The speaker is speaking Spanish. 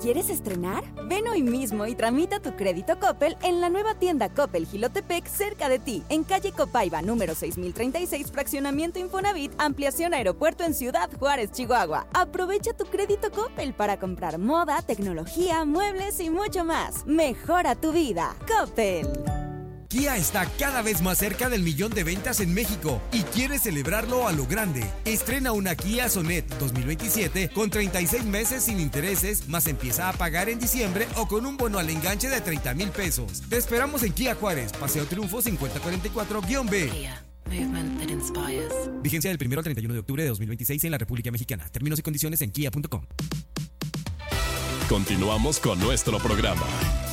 ¿Quieres estrenar? Ven hoy mismo y tramita tu crédito Coppel en la nueva tienda Coppel Jilotepec cerca de ti, en calle Copaiba, número 6036, fraccionamiento Infonavit, ampliación Aeropuerto en Ciudad Juárez, Chihuahua. Aprovecha tu crédito Coppel para comprar moda, tecnología, muebles y mucho más. Mejora tu vida. Coppel. Kia está cada vez más cerca del 1,000,000 de ventas en México y quiere celebrarlo a lo grande. Estrena una Kia Sonet 2027 con 36 meses sin intereses, más empieza a pagar en diciembre o con un bono al enganche de 30,000 pesos. Te esperamos en Kia Juárez, Paseo Triunfo 5044-B. Kia, movement that inspires. Vigencia del 1 al 31 de octubre de 2026 en la República Mexicana. Términos y condiciones en kia.com. Continuamos con nuestro programa.